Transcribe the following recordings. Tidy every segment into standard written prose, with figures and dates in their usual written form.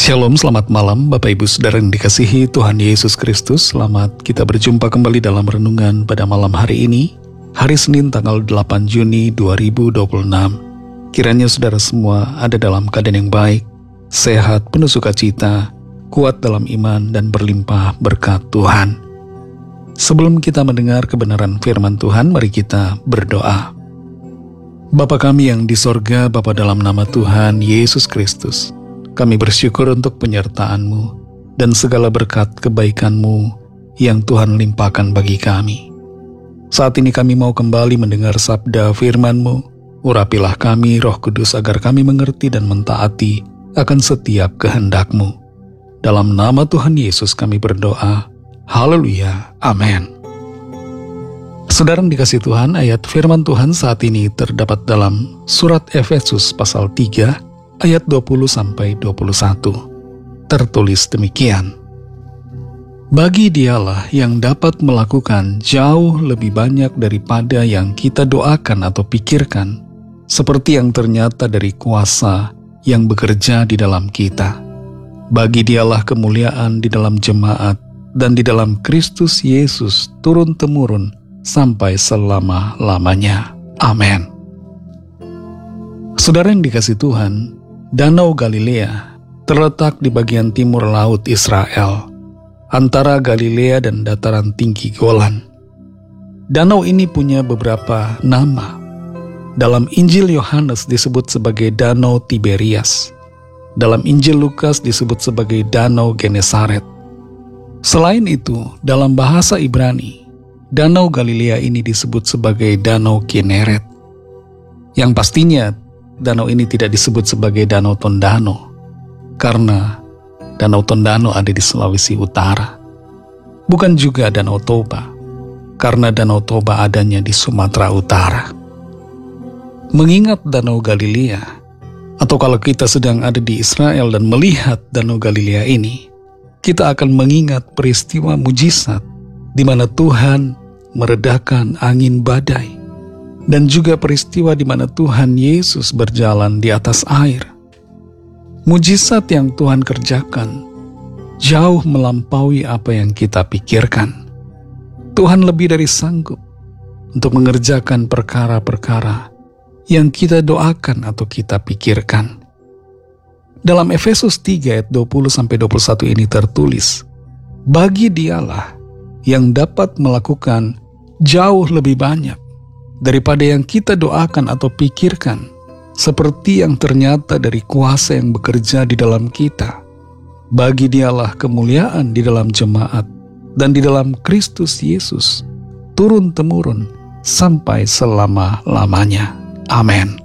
Shalom, selamat malam Bapak Ibu Saudara yang dikasihi Tuhan Yesus Kristus. Selamat kita berjumpa kembali dalam renungan pada malam hari ini, hari Senin tanggal 8 Juni 2026. Kiranya saudara semua ada dalam keadaan yang baik, sehat, penuh sukacita, kuat dalam iman dan berlimpah berkat Tuhan. Sebelum kita mendengar kebenaran firman Tuhan, mari kita berdoa. Bapa kami yang di sorga, Bapa dalam nama Tuhan Yesus Kristus, kami bersyukur untuk penyertaan-Mu dan segala berkat kebaikan-Mu yang Tuhan limpahkan bagi kami. Saat ini kami mau kembali mendengar sabda firman-Mu. Urapilah kami, Roh Kudus, agar kami mengerti dan mentaati akan setiap kehendak-Mu. Dalam nama Tuhan Yesus kami berdoa. Haleluya. Amin. Saudara yang dikasihi Tuhan, ayat firman Tuhan saat ini terdapat dalam surat Efesus pasal 3, ayat 20-21, tertulis demikian. Bagi Dialah yang dapat melakukan jauh lebih banyak daripada yang kita doakan atau pikirkan, seperti yang ternyata dari kuasa yang bekerja di dalam kita. Bagi Dialah kemuliaan di dalam jemaat dan di dalam Kristus Yesus turun-temurun sampai selama-lamanya. Amin. Saudara yang dikasihi Tuhan, Danau Galilea terletak di bagian timur laut Israel, antara Galilea dan dataran tinggi Golan. Danau ini punya beberapa nama. Dalam Injil Yohanes disebut sebagai Danau Tiberias. Dalam Injil Lukas disebut sebagai Danau Genesaret. Selain itu, dalam bahasa Ibrani, Danau Galilea ini disebut sebagai Danau Kineret. Yang pastinya, danau ini tidak disebut sebagai Danau Tondano, karena Danau Tondano ada di Sulawesi Utara. Bukan juga Danau Toba, karena Danau Toba adanya di Sumatera Utara. Mengingat Danau Galilea, atau kalau kita sedang ada di Israel dan melihat Danau Galilea ini, kita akan mengingat peristiwa mujizat di mana Tuhan meredakan angin badai, dan juga peristiwa di mana Tuhan Yesus berjalan di atas air. Mujizat yang Tuhan kerjakan jauh melampaui apa yang kita pikirkan. Tuhan lebih dari sanggup untuk mengerjakan perkara-perkara yang kita doakan atau kita pikirkan. Dalam Efesus 3 ayat 20-21 ini tertulis, bagi Dialah yang dapat melakukan jauh lebih banyak daripada yang kita doakan atau pikirkan, seperti yang ternyata dari kuasa yang bekerja di dalam kita. Bagi Dialah kemuliaan di dalam jemaat dan di dalam Kristus Yesus turun-temurun sampai selama-lamanya. Amin.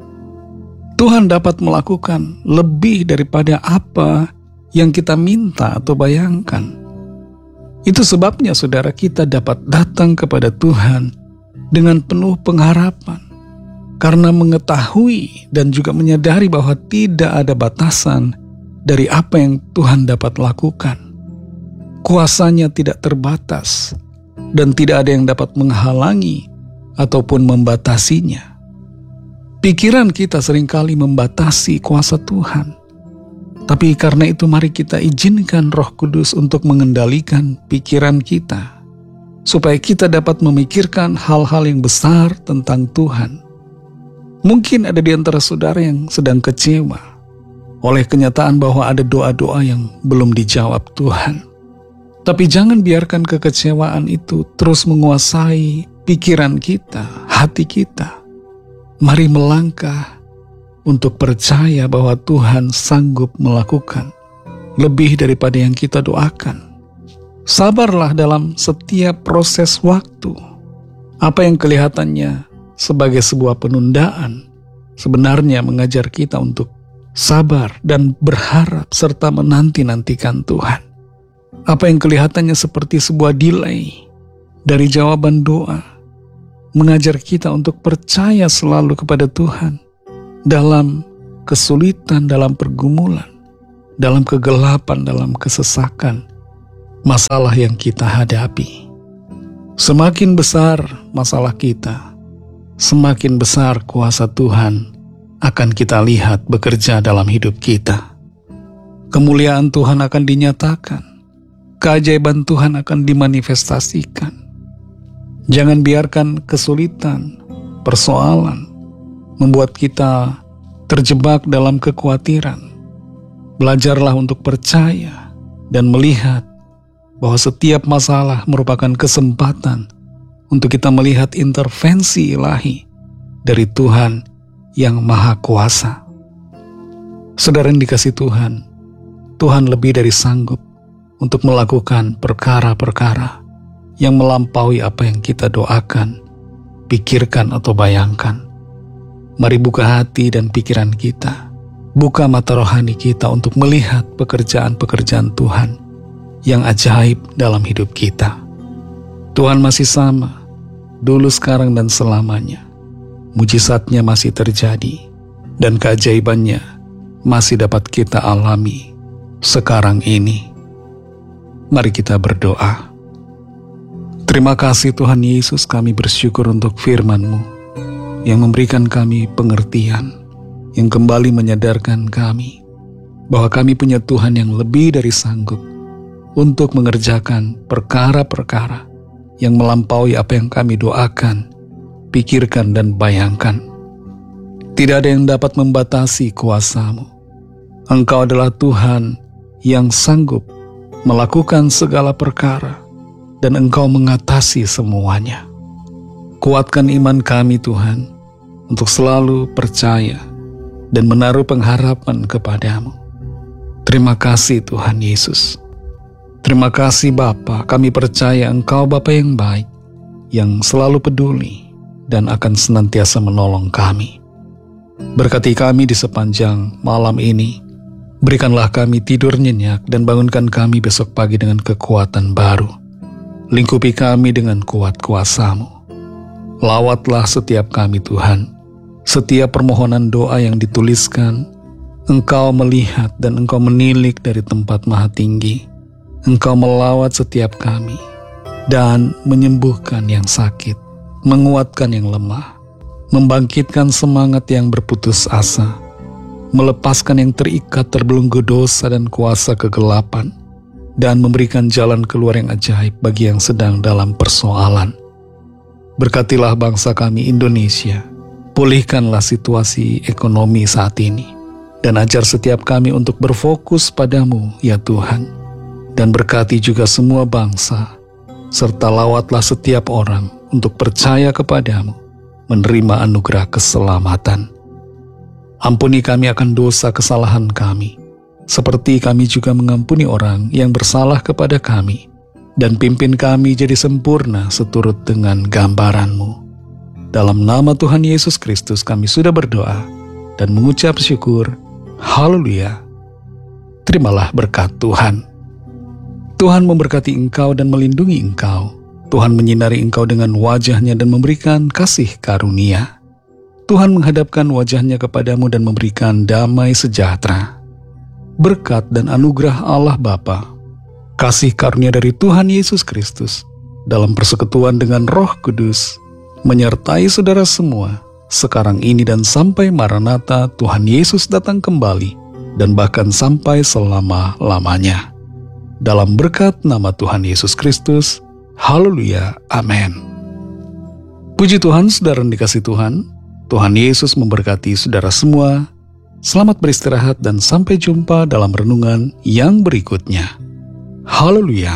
Tuhan dapat melakukan lebih daripada apa yang kita minta atau bayangkan. Itu sebabnya saudara, kita dapat datang kepada Tuhan dengan penuh pengharapan, karena mengetahui dan juga menyadari bahwa tidak ada batasan dari apa yang Tuhan dapat lakukan. Kuasanya tidak terbatas dan tidak ada yang dapat menghalangi ataupun membatasinya. Pikiran kita seringkali membatasi kuasa Tuhan, tapi karena itu mari kita izinkan Roh Kudus untuk mengendalikan pikiran kita, supaya kita dapat memikirkan hal-hal yang besar tentang Tuhan. Mungkin ada di antara saudara yang sedang kecewa oleh kenyataan bahwa ada doa-doa yang belum dijawab Tuhan. Tapi jangan biarkan kekecewaan itu terus menguasai pikiran kita, hati kita. Mari melangkah untuk percaya bahwa Tuhan sanggup melakukan lebih daripada yang kita doakan. Sabarlah dalam setiap proses waktu. Apa yang kelihatannya sebagai sebuah penundaan, sebenarnya mengajar kita untuk sabar dan berharap serta menanti-nantikan Tuhan. Apa yang kelihatannya seperti sebuah delay dari jawaban doa, mengajar kita untuk percaya selalu kepada Tuhan dalam kesulitan, dalam pergumulan, dalam kegelapan, dalam kesesakan, masalah yang kita hadapi. Semakin besar masalah kita, semakin besar kuasa Tuhan akan kita lihat bekerja dalam hidup kita. Kemuliaan Tuhan akan dinyatakan. Keajaiban Tuhan akan dimanifestasikan. Jangan biarkan kesulitan, persoalan, membuat kita terjebak dalam kekhawatiran. Belajarlah untuk percaya dan melihat bahwa setiap masalah merupakan kesempatan untuk kita melihat intervensi ilahi dari Tuhan yang Maha Kuasa. Saudara yang dikasihi Tuhan, Tuhan lebih dari sanggup untuk melakukan perkara-perkara yang melampaui apa yang kita doakan, pikirkan atau bayangkan. Mari buka hati dan pikiran kita, buka mata rohani kita untuk melihat pekerjaan-pekerjaan Tuhan yang ajaib dalam hidup kita. Tuhan masih sama, dulu, sekarang, dan selamanya. Mujizatnya masih terjadi, dan keajaibannya masih dapat kita alami sekarang ini. Mari kita berdoa. Terima kasih Tuhan Yesus, kami bersyukur untuk firman-Mu yang memberikan kami pengertian, yang kembali menyadarkan kami bahwa kami punya Tuhan yang lebih dari sanggup untuk mengerjakan perkara-perkara yang melampaui apa yang kami doakan, pikirkan, dan bayangkan. Tidak ada yang dapat membatasi kuasa-Mu. Engkau adalah Tuhan yang sanggup melakukan segala perkara, dan Engkau mengatasi semuanya. Kuatkan iman kami Tuhan, untuk selalu percaya dan menaruh pengharapan kepada-Mu. Terima kasih Tuhan Yesus. Terima kasih Bapa, kami percaya Engkau Bapa yang baik, yang selalu peduli dan akan senantiasa menolong kami. Berkati kami di sepanjang malam ini. Berikanlah kami tidur nyenyak dan bangunkan kami besok pagi dengan kekuatan baru. Lingkupi kami dengan kuat kuasa-Mu. Lawatlah setiap kami Tuhan. Setiap permohonan doa yang dituliskan, Engkau melihat dan Engkau menilik dari tempat maha tinggi. Engkau melawat setiap kami dan menyembuhkan yang sakit, menguatkan yang lemah, membangkitkan semangat yang berputus asa, melepaskan yang terikat terbelenggu dosa dan kuasa kegelapan, dan memberikan jalan keluar yang ajaib bagi yang sedang dalam persoalan. Berkatilah bangsa kami Indonesia, pulihkanlah situasi ekonomi saat ini, dan ajar setiap kami untuk berfokus padamu ya Tuhan, dan berkati juga semua bangsa, serta lawatlah setiap orang untuk percaya kepadamu, menerima anugerah keselamatan. Ampuni kami akan dosa kesalahan kami, seperti kami juga mengampuni orang yang bersalah kepada kami, dan pimpin kami jadi sempurna seturut dengan gambaran-Mu. Dalam nama Tuhan Yesus Kristus kami sudah berdoa dan mengucap syukur. Haleluya. Terimalah berkat Tuhan. Tuhan memberkati engkau dan melindungi engkau. Tuhan menyinari engkau dengan wajah-Nya dan memberikan kasih karunia. Tuhan menghadapkan wajah-Nya kepadamu dan memberikan damai sejahtera. Berkat dan anugerah Allah Bapa, kasih karunia dari Tuhan Yesus Kristus, dalam persekutuan dengan Roh Kudus, menyertai saudara semua, sekarang ini dan sampai Maranatha Tuhan Yesus datang kembali, dan bahkan sampai selama-lamanya. Dalam berkat nama Tuhan Yesus Kristus, haleluya, amin. Puji Tuhan, saudara yang dikasihi Tuhan, Tuhan Yesus memberkati saudara semua. Selamat beristirahat dan sampai jumpa dalam renungan yang berikutnya. Haleluya.